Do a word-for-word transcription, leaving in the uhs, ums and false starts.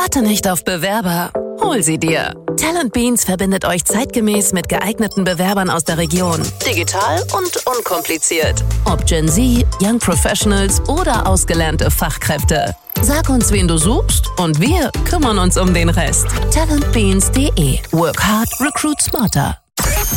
Warte nicht auf Bewerber, hol sie dir. Talent Beans verbindet euch zeitgemäß mit geeigneten Bewerbern aus der Region. Digital und unkompliziert. Ob Gen Z, Young Professionals oder ausgelernte Fachkräfte. Sag uns, wen du suchst und wir kümmern uns um den Rest. talent beans punkt de. Work hard, recruit smarter.